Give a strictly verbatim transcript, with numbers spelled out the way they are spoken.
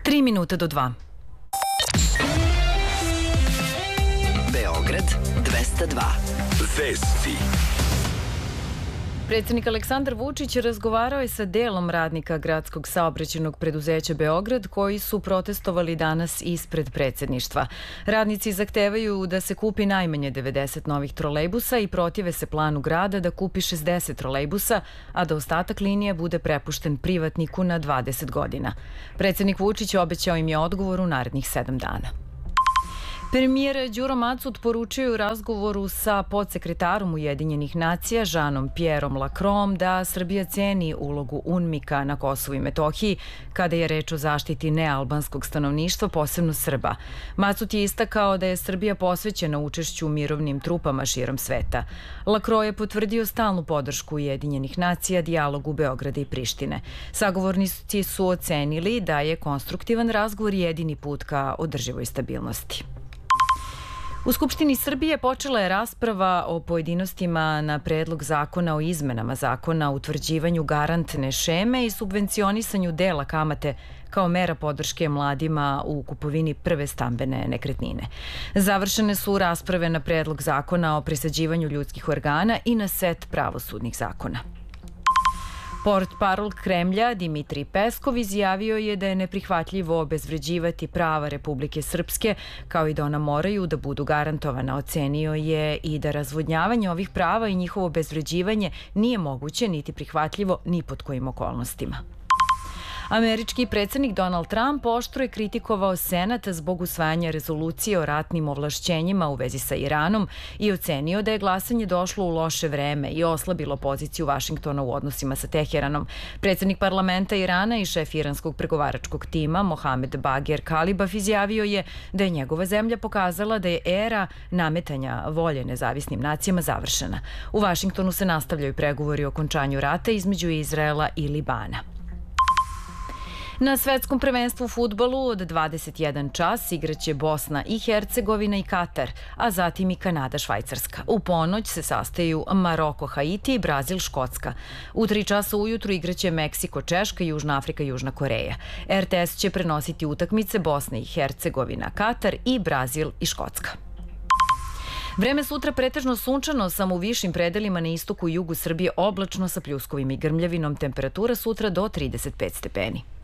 Tri minuta do dva. Beograd dvesta dva. Vesti. Predsednik Aleksandar Vučić razgovarao je sa delom radnika Gradskog saobraćajnog preduzeća Beograd koji su protestovali danas ispred predsedništva. Radnici zahtevaju da se kupi najmanje devedeset novih trolejbusa i protive se planu grada da kupi šezdeset trolejbusa, a da ostatak linije bude prepušten privatniku na dvadeset godina. Predsednik Vučić obećao im je odgovor u narednih sedam dana. Premijer Đuro Macud poručio u razgovoru sa podsekretarom Ujedinjenih nacija Žanom Pierom Lacroixom da Srbija ceni ulogu UNMIK-a na Kosovu i Metohiji kada je reč o zaštiti nealbanskog stanovništva, posebno Srba. Macud je istakao da je Srbija posvećena učešću u mirovnim trupama širom sveta. Lacroix je potvrdio stalnu podršku Ujedinjenih nacija dijalogu Beograda i Prištine. Sagovornici su ocenili da je konstruktivan razgovor jedini put ka održivoj stabilnosti. U Skupštini Srbije počela je rasprava o pojedinostima na predlog zakona o izmenama zakona o utvrđivanju garantne šeme i subvencionisanju dela kamate kao mera podrške mladima u kupovini prve stambene nekretnine. Završene su rasprave na predlog zakona o presađivanju ljudskih organa i na set pravosudnih zakona. Portparol Kremlja Dimitrij Peskov izjavio je da je neprihvatljivo obezvređivati prava Republike Srpske, kao i da ona moraju da budu garantovana. Ocenio je i da razvodnjavanje ovih prava i njihovo obezvređivanje nije moguće niti prihvatljivo ni pod kojim okolnostima. Američki predsednik Donald Trump oštro je kritikovao Senat zbog usvajanja rezolucije o ratnim ovlašćenjima u vezi sa Iranom i ocenio da je glasanje došlo u loše vreme i oslabilo poziciju Vašingtona u odnosima sa Teheranom. Predsednik parlamenta Irana i šef iranskog pregovaračkog tima Mohamed Bager Kalibaf izjavio je da je njegova zemlja pokazala da je era nametanja volje nezavisnim nacijama završena. U Vašingtonu se nastavljaju pregovori o okončanju rata između Izraela i Libana. Na svetskom prvenstvu u fudbalu od dvadeset jedan čas igraće Bosna i Hercegovina i Katar, a zatim i Kanada Švajcarska. U ponoć se sastaju Maroko Haiti i Brazil Škotska. U tri časa ujutru igraće Meksiko Češka, Južna Afrika Južna Koreja. er te es će prenositi utakmice Bosna i Hercegovina, Katar i Brazil i Škotska. Vreme sutra pretežno sunčano, samo u višim predelima na istoku i jugu Srbije oblačno sa pljuskovima i grmljavinom, temperatura sutra do trideset pet stepeni.